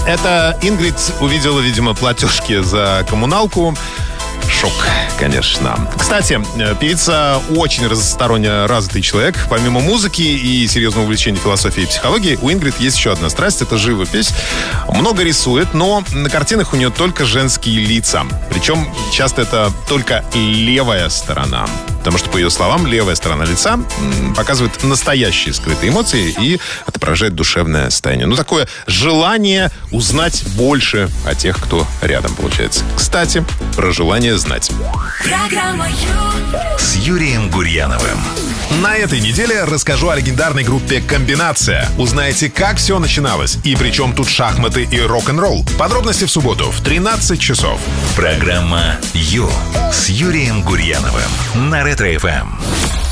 Это Ингрид увидела, видимо, платежки за коммуналку. Шок, конечно. Кстати, певица очень разносторонне развитый человек. Помимо музыки и серьезного увлечения философией и психологией, у Ингрид есть еще одна страсть — это живопись. Много рисует, но на картинах у нее только женские лица. Причем часто это только левая сторона. Потому что, по ее словам, левая сторона лица показывает настоящие скрытые эмоции и отображает душевное состояние. Ну, такое желание узнать больше о тех, кто рядом, получается. Кстати, про желание знать. Программа С Юрием Гурьяновым. На этой неделе расскажу о легендарной группе «Комбинация». Узнаете, как все начиналось и при чем тут шахматы и рок-н-ролл. Подробности в субботу в 13 часов. Программа «Ю» с Юрием Гурьяновым на Ретро-ФМ.